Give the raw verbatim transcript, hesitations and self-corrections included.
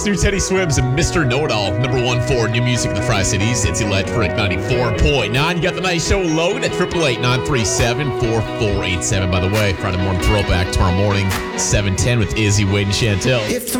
new Teddy Swims and Mister Know-It-All, number one for new music in the Tri-Cities. It's Electric ninety-four point nine. You got the nice show loaded at eight eight eight, nine three seven, four four eight seven. By the way, Friday morning throwback tomorrow morning, seven ten with Izzy, Wade, and Chantel. If